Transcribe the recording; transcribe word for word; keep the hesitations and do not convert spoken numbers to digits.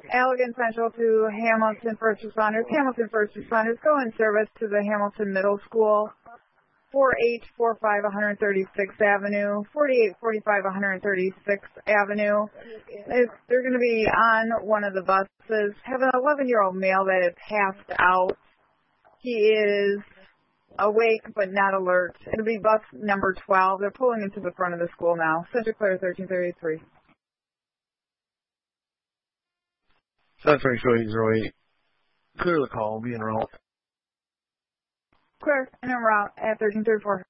Allegan Central to Hamilton First Responders. Hamilton First Responders go in service to the Hamilton Middle School, forty-eight forty-five one thirty-sixth Avenue, forty-eight forty-five one thirty-sixth Avenue. If they're going to be on one of the buses. Have an eleven-year-old male that is passed out. He is awake but not alert. It'll be bus number twelve. They're pulling into the front of the school now. Central Claire thirteen thirty-three. Suspect zero eight zero eight. Clear the call. Be en route. Clear. And en route at thirteen thirty-four.